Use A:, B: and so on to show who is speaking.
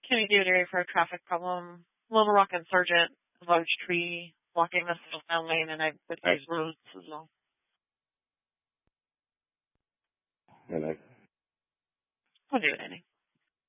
A: Can you do an area for a traffic problem? Little Rock and Sargent, a large tree blocking the southbound lane, and I would use roads as well.
B: And
A: I'll do it, Annie.